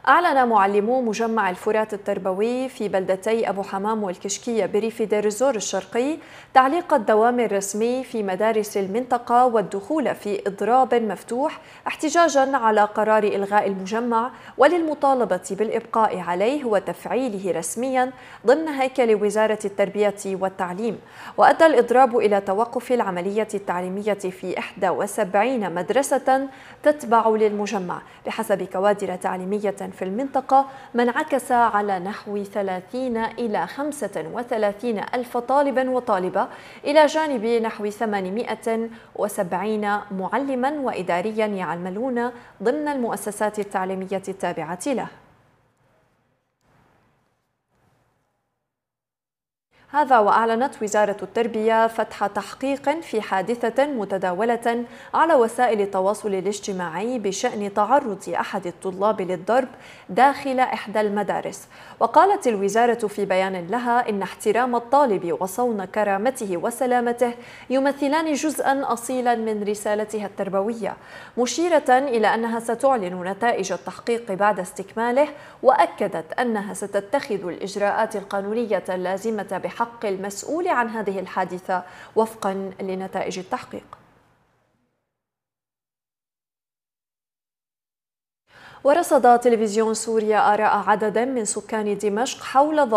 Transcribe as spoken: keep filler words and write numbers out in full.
أعلن معلمو مجمع الفرات التربوي في بلدتي أبو حمام والكشكية بريف دير الزور الشرقي تعليق الدوام الرسمي في مدارس المنطقة والدخول في إضراب مفتوح احتجاجا على قرار إلغاء المجمع وللمطالبة بالإبقاء عليه وتفعيله رسميا ضمن هيكل وزارة التربية والتعليم. وأدى الإضراب إلى توقف العملية التعليمية في إحدى وسبعين مدرسة تتبع للمجمع بحسب كوادر تعليمية في المنطقة، ما انعكس على نحو ثلاثين إلى خمسة وثلاثين ألف طالب وطالبة إلى جانب نحو ثمانمائة وسبعين معلما وإداريا يعملون ضمن المؤسسات التعليمية التابعة له. هذا وأعلنت وزارة التربية فتح تحقيق في حادثة متداولة على وسائل التواصل الاجتماعي بشأن تعرض أحد الطلاب للضرب داخل إحدى المدارس. وقالت الوزارة في بيان لها إن احترام الطالب وصون كرامته وسلامته يمثلان جزءا أصيلا من رسالتها التربوية، مشيرة إلى أنها ستعلن نتائج التحقيق بعد استكماله، وأكدت أنها ستتخذ الإجراءات القانونية اللازمة بحق حق المسؤول عن هذه الحادثة وفقا لنتائج التحقيق. ورصد تلفزيون سوريا آراء عدد من سكان دمشق حول